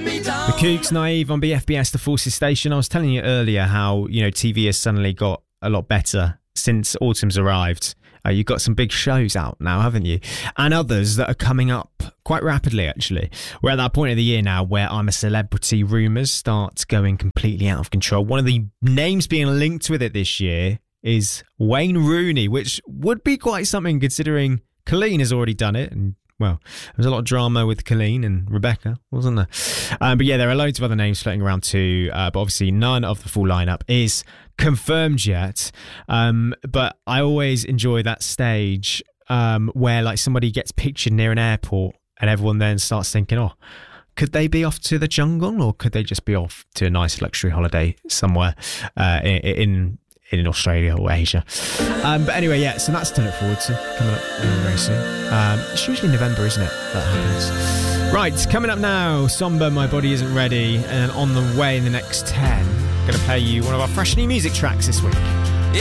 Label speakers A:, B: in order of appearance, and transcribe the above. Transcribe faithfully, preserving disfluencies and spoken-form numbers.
A: The Kooks, Naive on B F B S, the Forces Station. I was telling you earlier how, you know, T V has suddenly got a lot better since autumn's arrived. Uh, you've got some big shows out now, haven't you? And others that are coming up quite rapidly, actually. We're at that point of the year now where I'm a Celebrity rumours start going completely out of control. One of the names being linked with it this year is Wayne Rooney, which would be quite something considering Colleen has already done it. And, well, there was a lot of drama with Colleen and Rebecca, wasn't there? Um, but yeah, there are loads of other names floating around too. Uh, but obviously none of the full lineup is confirmed yet. Um, but I always enjoy that stage um, where like somebody gets pictured near an airport and everyone then starts thinking, oh, could they be off to the jungle or could they just be off to a nice luxury holiday somewhere uh, in, in in Australia or Asia? Um, but anyway, yeah, so that's to look forward to coming up very soon. Um, it's usually November, isn't it? That happens. Right, coming up now, Somber, My Body Isn't Ready, and on the way in the next ten, going to play you one of our fresh new music tracks this week.